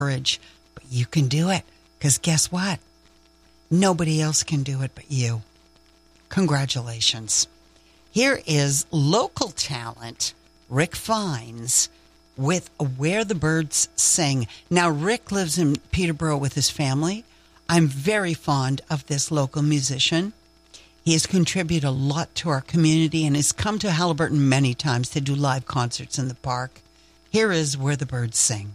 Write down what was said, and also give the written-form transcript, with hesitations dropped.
courage, but you can do it. Because guess what? Nobody else can do it but you. Congratulations. Here is local talent, Rick Fines, with Where the Birds Sing. Now, Rick lives in Peterborough with his family. I'm very fond of this local musician. He has contributed a lot to our community and has come to Haliburton many times to do live concerts in the park. Here is Where the Birds Sing.